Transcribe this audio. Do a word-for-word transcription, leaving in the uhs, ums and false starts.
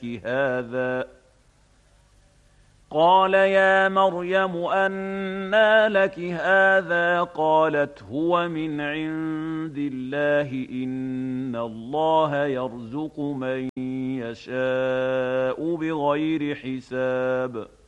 هذا قال يا مريم أنى لك هذا قالت هو من عند الله إن الله يرزق من يشاء بغير حساب